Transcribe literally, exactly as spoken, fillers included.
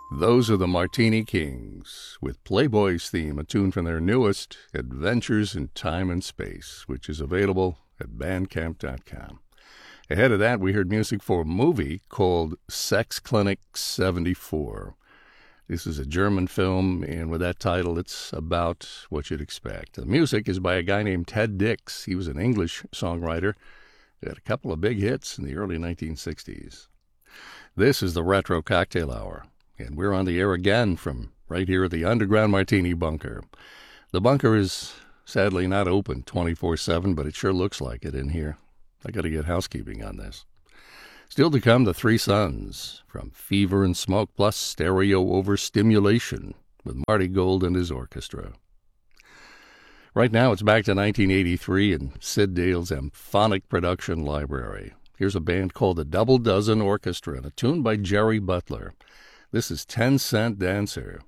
Those are the Martini Kings, with Playboy's theme, a tune from their newest, Adventures in Time and Space, which is available at bandcamp dot com. Ahead of that, we heard music for a movie called Sex Clinic seventy-four. This is a German film, and with that title, it's about what you'd expect. The music is by a guy named Ted Dix. He was an English songwriter. He had a couple of big hits in the early nineteen sixties. This is the Retro Cocktail Hour, and we're on the air again from right here at the Underground Martini Bunker. The bunker is sadly not open twenty-four seven, but it sure looks like it in here. I got to get housekeeping on this. Still to come, the Three Sons, from Fever and Smoke, plus stereo overstimulation with Marty Gold and his orchestra. Right now, it's back to nineteen eighty-three in Sid Dale's Amphonic Production Library. Here's a band called the Double Dozen Orchestra and a tune by Jerry Butler. This is Ten Cent Dancer.